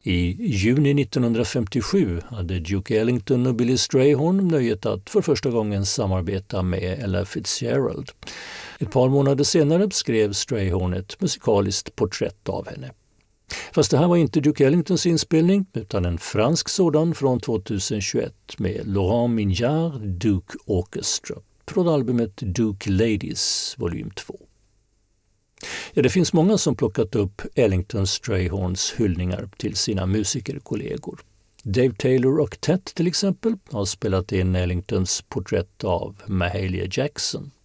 I juni 1957 hade Duke Ellington och Billy Strayhorn nöjet att för första gången samarbeta med Ella Fitzgerald. Ett par månader senare skrev Strayhorn ett musikaliskt porträtt av henne. Fast det här var inte Duke Ellingtons inspelning utan en fransk sådan från 2021 med Laurent Mignard Duke Orchestra från albumet Duke Ladies volym 2. Ja, det finns många som plockat upp Ellington Strayhorns hyllningar till sina musikerkollegor. Dave Taylor Octet till exempel har spelat in Ellingtons porträtt av Mahalia Jackson.